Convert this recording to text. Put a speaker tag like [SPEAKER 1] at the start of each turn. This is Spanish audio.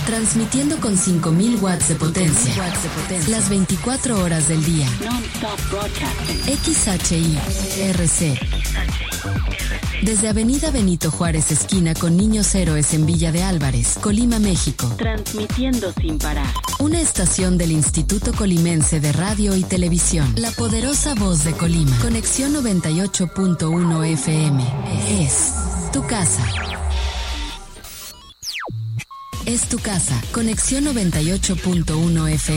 [SPEAKER 1] transmitiendo con 5.000 watts de potencia, las 24 horas del día. XHI-RC. Desde Avenida Benito Juárez, esquina con Niños Héroes en Villa de Álvarez, Colima, México.
[SPEAKER 2] Transmitiendo sin parar.
[SPEAKER 1] Una estación del Instituto Colimense de Radio y Televisión. La poderosa voz de Colima. Conexión 98.1 FM. Es tu casa. Es tu casa. Conexión 98.1 FM.